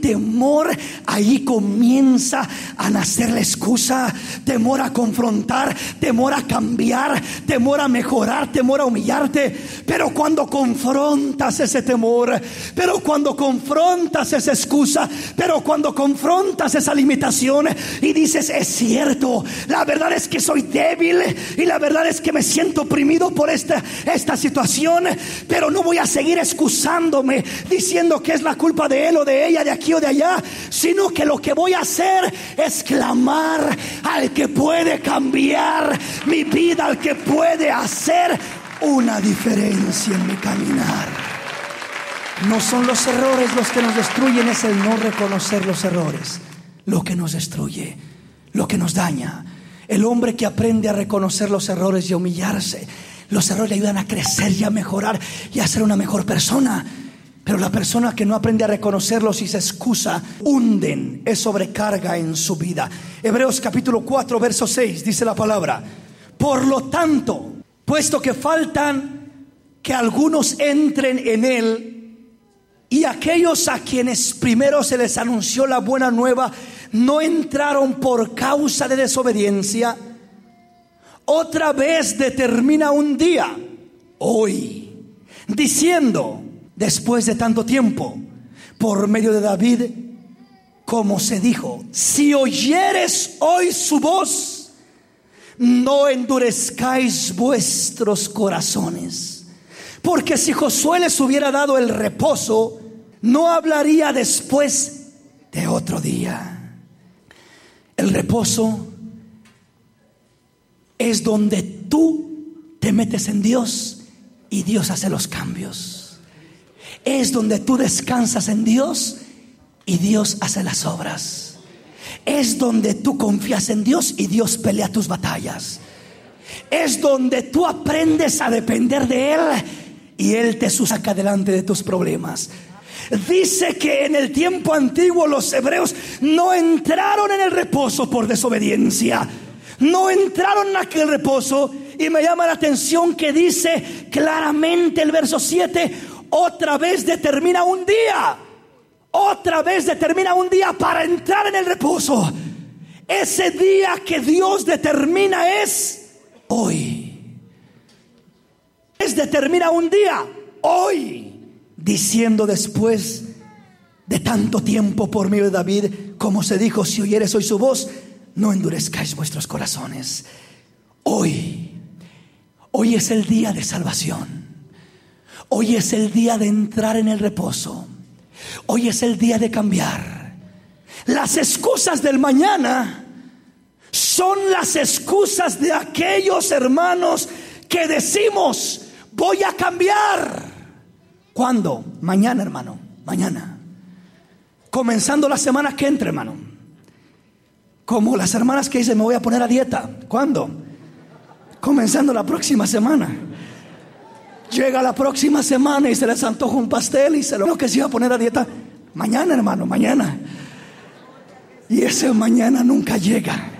temor, ahí comienza a nacer la excusa. Temor a confrontar, temor a cambiar, temor a mejorar, temor a humillarte. Pero cuando confrontas ese temor, pero cuando confrontas esa excusa, pero cuando confrontas esa limitación y dices: es cierto, la verdad es que soy débil y la verdad es que me siento oprimido por esta situación, pero no voy a seguir excusándome diciendo que es la culpa de él o de ella, de aquí o de allá, sino que lo que voy a hacer es clamar al que puede cambiar mi vida, al que puede hacer una diferencia en mi caminar. No son los errores los que nos destruyen, es el no reconocer los errores lo que nos destruye, lo que nos daña. El hombre que aprende a reconocer los errores y a humillarse, los errores le ayudan a crecer y a mejorar y a ser una mejor persona. Pero la persona que no aprende a reconocerlos y se excusa, hunden, es sobrecarga en su vida. Hebreos capítulo 4 verso 6 dice la palabra: por lo tanto, puesto que faltan que algunos entren en él, y aquellos a quienes primero se les anunció la buena nueva no entraron por causa de desobediencia, otra vez determina un día, hoy, diciendo, después de tanto tiempo, por medio de David, como se dijo: si oyeres hoy su voz, no endurezcáis vuestros corazones. Porque si Josué les hubiera dado el reposo, no hablaría después de otro día. El reposo es donde tú te metes en Dios y Dios hace los cambios. Es donde tú descansas en Dios y Dios hace las obras. Es donde tú confías en Dios y Dios pelea tus batallas. Es donde tú aprendes a depender de Él y Él te saca delante de tus problemas. Dice que en el tiempo antiguo los hebreos no entraron en el reposo por desobediencia. No entraron en aquel reposo. Y me llama la atención que dice claramente el verso 7: otra vez determina un día. Otra vez determina un día para entrar en el reposo. Ese día que Dios determina es hoy. Determina un día, hoy, diciendo después de tanto tiempo por medio de David, como se dijo: si oyeres hoy su voz, no endurezcáis vuestros corazones. Hoy es el día de salvación. Hoy es el día de entrar en el reposo. Hoy es el día de cambiar. Las excusas del mañana son las excusas de aquellos hermanos que decimos: voy a cambiar. ¿Cuándo? Mañana, hermano, mañana. Comenzando la semana que entra, hermano. Como las hermanas que dicen: me voy a poner a dieta. ¿Cuándo? Comenzando la próxima semana. Llega la próxima semana y se les antoja un pastel y se lo que se iba a poner a dieta. Mañana, hermano, mañana. Y ese mañana nunca llega.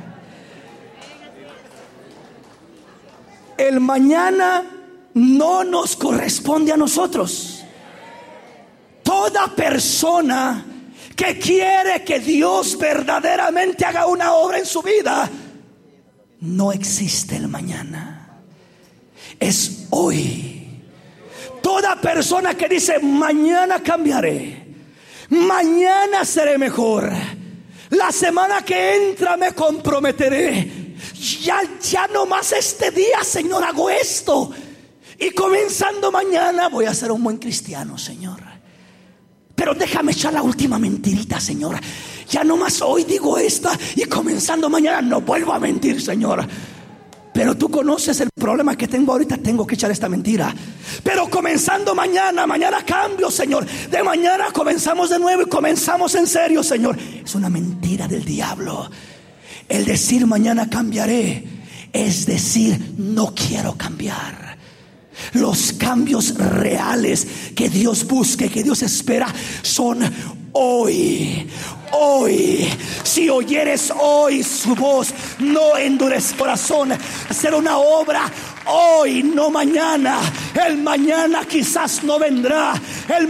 El mañana no nos corresponde a nosotros. Toda persona que quiere que Dios verdaderamente haga una obra en su vida, no existe el mañana. Es hoy. Toda persona que dice: mañana cambiaré, mañana seré mejor, la semana que entra me comprometeré, ya no más este día, Señor, hago esto, y comenzando mañana voy a ser un buen cristiano, Señor. Pero déjame echar la última mentirita, Señor. Ya no más hoy digo esta y comenzando mañana no vuelvo a mentir, Señor. Pero tú conoces el problema que tengo ahorita, tengo que echar esta mentira. Pero comenzando mañana cambio, Señor. De mañana comenzamos de nuevo y comenzamos en serio, Señor. Es una mentira del diablo. El decir mañana cambiaré es decir, no quiero cambiar. Los cambios reales que Dios busca y que Dios espera son hoy. Hoy, si oyeres hoy su voz, no endurezcas corazón. Hacer una obra hoy, no mañana. El mañana quizás no vendrá. El